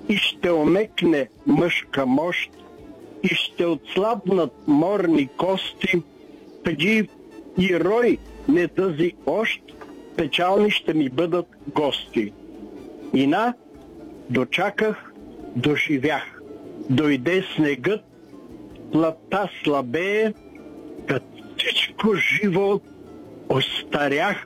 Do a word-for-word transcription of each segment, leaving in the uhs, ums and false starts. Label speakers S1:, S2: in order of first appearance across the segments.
S1: и ще омекне мъжка мощ, и ще отслабнат морни кости, таги и рой не дъзи ощ, печални ще ми бъдат гости. И на, дочаках, доживях. Дойде снегът, плътта слабее, като всичко живо остарях.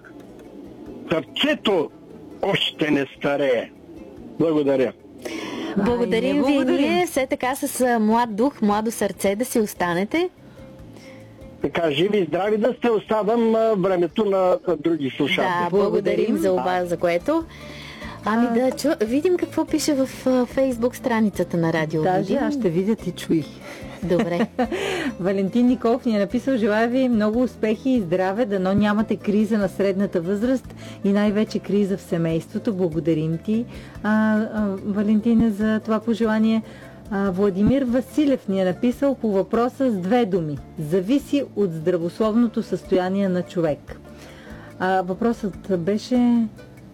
S1: Сърцето още не старее. Благодаря.
S2: Благодарим ви ние, все така с млад дух, младо сърце да си останете.
S1: Така, живи и здрави да сте, оставам времето на други слушатели.
S2: Да, благодарим за оба, за което. Ами да чу... видим какво пише в Фейсбук страницата на Радио
S3: Даже
S2: Видим.
S3: аз ще видя и чуй.
S2: Добре.
S3: Валентин Николов ни е написал: желая ви много успехи и здраве, дано нямате криза на средната възраст и най-вече криза в семейството. Благодарим ти, а, а, Валентина, за това пожелание. А, Владимир Василев ни е написал по въпроса с две думи: зависи от здравословното състояние на човек. А, въпросът беше...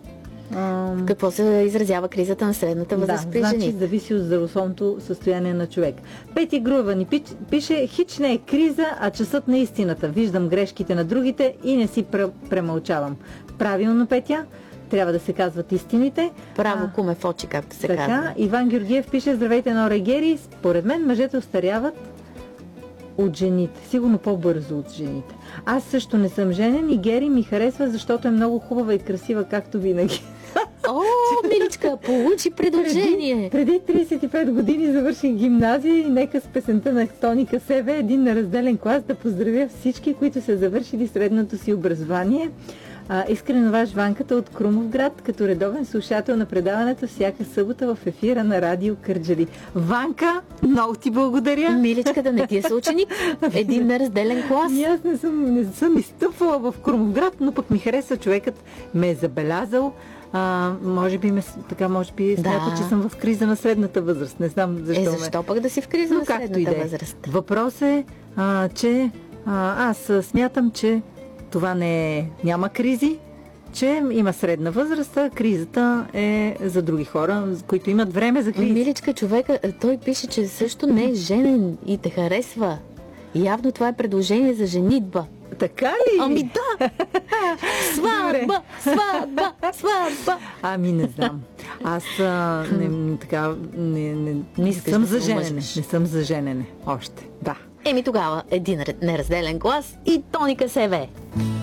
S2: В какво се изразява кризата на средната възраст при
S3: значи
S2: жените?
S3: зависи от здравословното състояние на човек. Пети Груева ни пише: хич не е криза, а часът на истината. Виждам грешките на другите и не си премълчавам. Правилно, Петя, трябва да се казват истините.
S2: Право куме в очи, както се
S3: така,
S2: казва.
S3: Иван Георгиев пише: здравейте, Нора и Гери. Според мен мъжете остаряват от жените. Сигурно по-бързо от жените. Аз също не съм женен и Гери ми харесва, защото е много хубава и красива, както винаги.
S2: О, миличка, получи предложение.
S3: Преди, преди тридесет и пет години завърших гимназия и нека с песента на Тоника Севе, един неразделен клас, да поздравя всички, които са завършили средното си образование. А, искрено ваш Ванката от Крумовград, като редовен слушател на предаването всяка събота в ефира на Радио Кърджали. Ванка, много ти благодаря.
S2: Миличка, да не ти е съученик. Един неразделен клас.
S3: И аз не съм, не съм изтъпвала в Крумовград, но пък ми хареса, човекът ме е забелязал. А, може би ме, така, може би смята,
S2: да.
S3: че съм в криза на средната възраст. Не знам защо.
S2: Е, защо
S3: ме...
S2: пък да си в криза
S3: но
S2: на
S3: както
S2: средната
S3: и да е.
S2: възраст?
S3: Въпрос е, а, че а, аз смятам, че това не е, няма кризи, че има средна възраст, а кризата е за други хора, които имат време за кризи.
S2: Миличка, човека, той пише, че също не е женен и те харесва. Явно това е предложение за женитба.
S3: Така ли?
S2: Ами да! Сватба! Сватба! Сватба!
S3: Ами не знам. Аз а, не, така, не, не, не съм
S2: да
S3: за
S2: се
S3: женене.
S2: омъжиш.
S3: Не съм за женене. Още. Да.
S2: Еми тогава един неразделен глас и Тоника Севе.